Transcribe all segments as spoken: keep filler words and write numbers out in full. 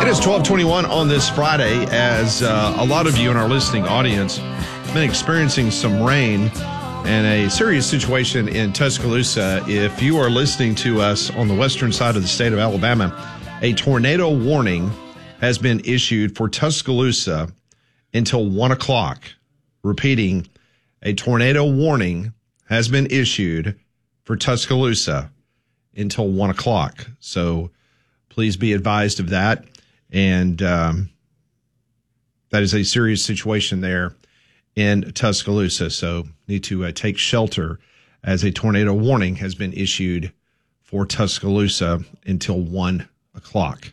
It is twelve twenty-one on this Friday, as uh, a lot of you in our listening audience have been experiencing some rain and a serious situation in Tuscaloosa. If you are listening to us on the western side of the state of Alabama, a tornado warning has been issued for Tuscaloosa until one o'clock. Repeating, a tornado warning has been issued for Tuscaloosa until one o'clock. So please be advised of that. And um, that is a serious situation there in Tuscaloosa. So need to uh, take shelter, as a tornado warning has been issued for Tuscaloosa until one o'clock.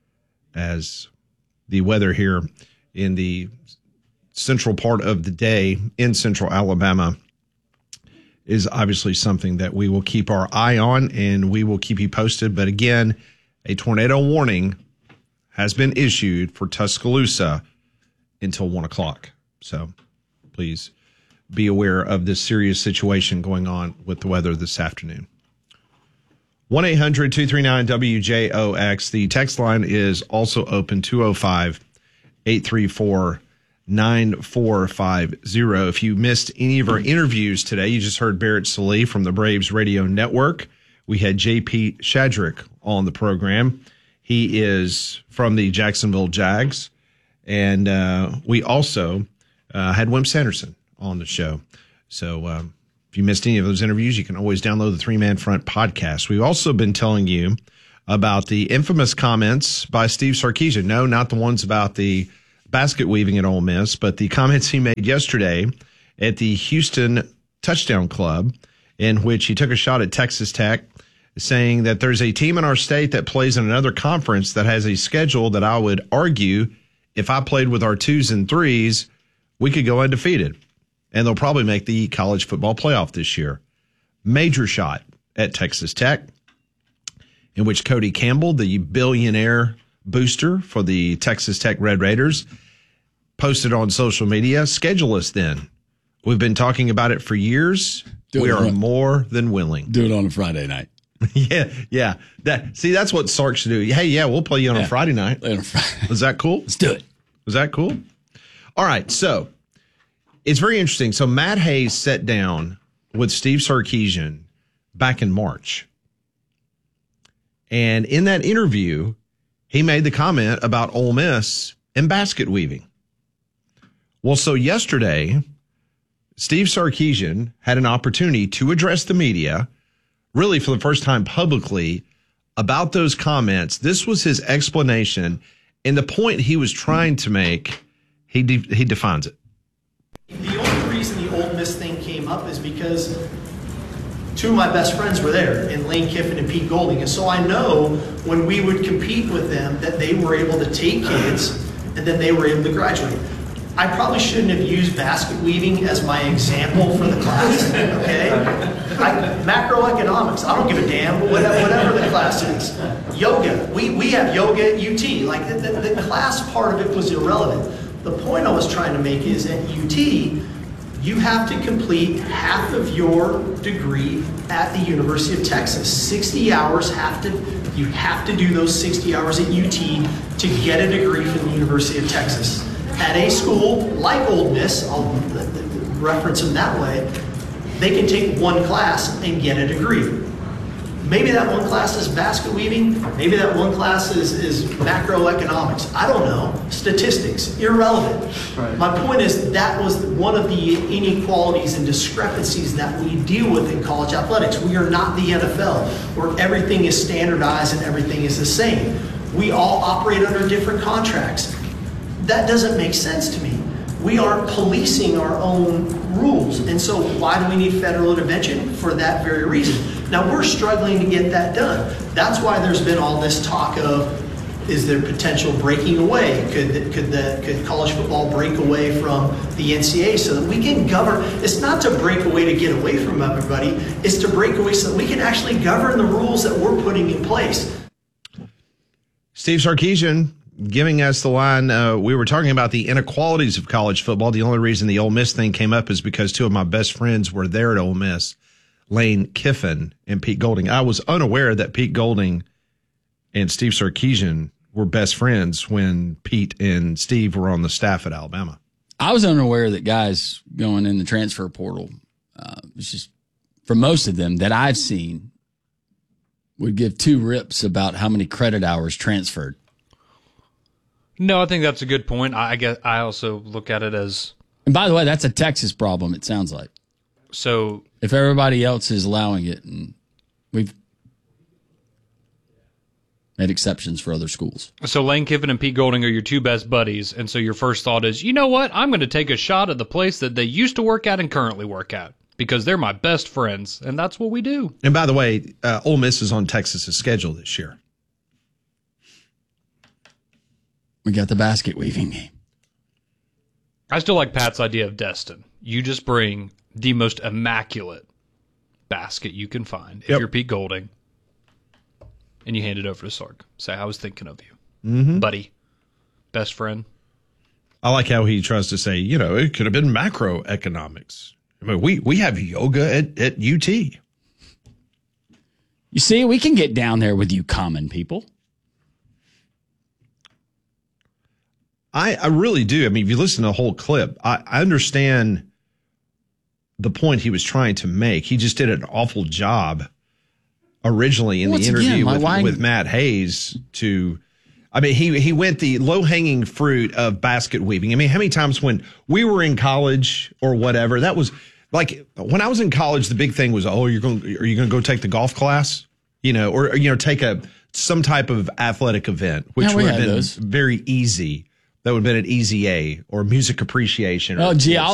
As the weather here in the central part of the day in central Alabama is obviously something that we will keep our eye on, and we will keep you posted. But again, a tornado warning has been issued for Tuscaloosa until one o'clock. So please be aware of this serious situation going on with the weather this afternoon. one eight hundred two three nine W J O X. The text line is also open, two oh five, eight three four, nine four five zero. If you missed any of our interviews today, you just heard Barrett Sallee from the Braves Radio Network. We had J P Shadrick on the program. He is from the Jacksonville Jags. And uh, we also uh, had Wimp Sanderson on the show. So um, if you missed any of those interviews, you can always download the Three Man Front podcast. We've also been telling you about the infamous comments by Steve Sarkisian. No, not the ones about the basket weaving at Ole Miss, but the comments he made yesterday at the Houston Touchdown Club, in which he took a shot at Texas Tech, saying that there's a team in our state that plays in another conference that has a schedule that I would argue, if I played with our twos and threes, we could go undefeated. And they'll probably make the college football playoff this year. Major shot at Texas Tech, in which Cody Campbell, the billionaire booster for the Texas Tech Red Raiders, posted on social media, schedule us then. We've been talking about it for years. Do we it are on, more than willing. Do it on a Friday night. yeah, yeah. That see, that's what Sark should do. Hey, yeah, we'll play you on yeah. a Friday night. On a Friday. Is that cool? Let's do it. Is that cool? All right, so it's very interesting. So Matt Hayes sat down with Steve Sarkisian back in March. And in that interview, he made the comment about Ole Miss and basket weaving. Well, so yesterday, Steve Sarkisian had an opportunity to address the media, really for the first time publicly, about those comments. This was his explanation, and the point he was trying to make, he de- he defines it. The only reason the Ole Miss thing came up is because two of my best friends were there, in Lane Kiffin and Pete Golding. And so I know when we would compete with them that they were able to take kids and then they were able to graduate. I probably shouldn't have used basket weaving as my example for the class, okay? I, macroeconomics, I don't give a damn, whatever, whatever the class is. Yoga, we, we have yoga at U T. Like the, the, the class part of it was irrelevant. The point I was trying to make is at U T, you have to complete half of your degree at the University of Texas. sixty hours have to, you have to do those sixty hours at U T to get a degree from the University of Texas. At a school like Ole Miss, I'll reference them that way, they can take one class and get a degree. Maybe that one class is basket weaving. Maybe that one class is, is macroeconomics. I don't know. Statistics. Irrelevant. Right. My point is that was one of the inequalities and discrepancies that we deal with in college athletics. We are not the N F L, where everything is standardized and everything is the same. We all operate under different contracts. That doesn't make sense to me. We aren't policing our own rules. And so why do we need federal intervention? For that very reason. Now, we're struggling to get that done. That's why there's been all this talk of, is there potential breaking away? Could could the could college football break away from the N C double A so that we can govern? It's not to break away to get away from everybody. It's to break away so that we can actually govern the rules that we're putting in place. Steve Sarkisian giving us the line, uh, we were talking about the inequalities of college football. The only reason the Ole Miss thing came up is because two of my best friends were there at Ole Miss, Lane Kiffin and Pete Golding. I was unaware that Pete Golding and Steve Sarkisian were best friends when Pete and Steve were on the staff at Alabama. I was unaware that guys going in the transfer portal, uh, it's just for most of them that I've seen, would give two rips about how many credit hours transferred. No, I think that's a good point. I guess I also look at it as. And by the way, that's a Texas problem, it sounds like. So if everybody else is allowing it, and we've made exceptions for other schools. So Lane Kiffin and Pete Golding are your two best buddies, and so your first thought is, you know what? I'm going to take a shot at the place that they used to work at and currently work at because they're my best friends, and that's what we do. And by the way, uh, Ole Miss is on Texas's schedule this year. We got the basket weaving game. I still like Pat's idea of Destin. You just bring the most immaculate basket you can find if yep. you're Pete Golding, and you hand it over to Sark. Say, I was thinking of you, mm-hmm. buddy, best friend. I like how he tries to say, you know, it could have been macroeconomics. I mean, we, we have yoga at, at U T. You see, we can get down there with you common people. I, I really do. I mean, if you listen to the whole clip, I, I understand the point he was trying to make. He just did an awful job originally in Once the interview again, with, why- with Matt Hayes to, I mean, he, he went the low hanging fruit of basket weaving. I mean, how many times when we were in college or whatever, that was like when I was in college, the big thing was, oh, you're going, are you going to go take the golf class? You know, or, or, you know, take a, some type of athletic event, which Yeah, we would have had been those. very easy. That would have been an easy A or music appreciation. Or Oh, geology.